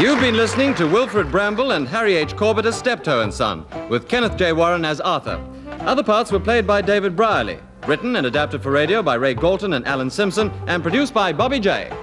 You've been listening to Wilfred Bramble and Harry H. Corbett as Steptoe & Son, with Kenneth J. Warren as Arthur. Other parts were played by David Brierley, written and adapted for radio by Ray Galton and Alan Simpson, and produced by Bobby J.